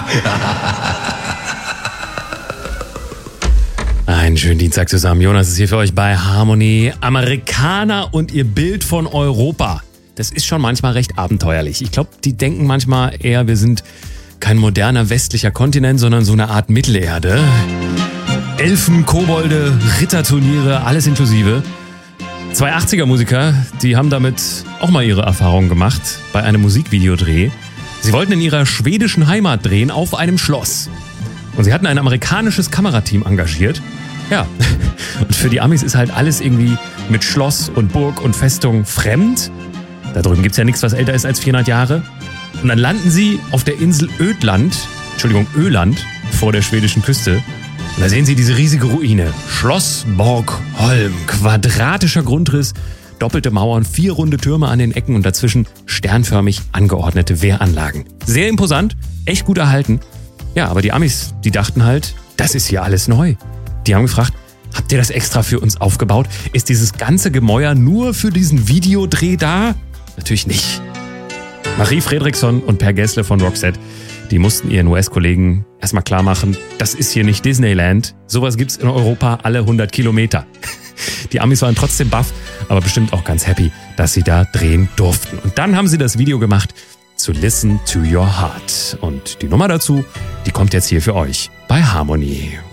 Einen schönen Dienstag zusammen. Jonas ist hier für euch bei Harmony. Amerikaner und ihr Bild von Europa. Das ist schon manchmal recht abenteuerlich. Ich glaube, die denken manchmal eher, wir sind kein moderner westlicher Kontinent, sondern so eine Art Mittelerde. Elfen, Kobolde, Ritterturniere, alles inklusive. Zwei 80er-Musiker, die haben damit auch mal ihre Erfahrungen gemacht bei einem Musikvideodreh. Sie wollten in ihrer schwedischen Heimat drehen auf einem Schloss. Und sie hatten ein amerikanisches Kamerateam engagiert. Ja, und für die Amis ist halt alles irgendwie mit Schloss und Burg und Festung fremd. Da drüben gibt's ja nichts, was älter ist als 400 Jahre. Und dann landen sie auf der Insel Öland vor der schwedischen Küste. Und da sehen sie diese riesige Ruine. Schloss Borgholm. Quadratischer Grundriss, doppelte Mauern, 4 runde Türme an den Ecken und dazwischen sternförmig angeordnete Wehranlagen. Sehr imposant, echt gut erhalten. Ja, aber die Amis, die dachten halt, das ist hier alles neu. Die haben gefragt, habt ihr das extra für uns aufgebaut? Ist dieses ganze Gemäuer nur für diesen Videodreh da? Natürlich nicht. Marie Fredriksson und Per Gessle von Roxette, die mussten ihren US-Kollegen erstmal klar machen, das ist hier nicht Disneyland. Sowas gibt's in Europa alle 100 Kilometer. Die Amis waren trotzdem baff, aber bestimmt auch ganz happy, dass sie da drehen durften. Und dann haben sie das Video gemacht zu Listen to Your Heart. Und die Nummer dazu, die kommt jetzt hier für euch bei Harmony.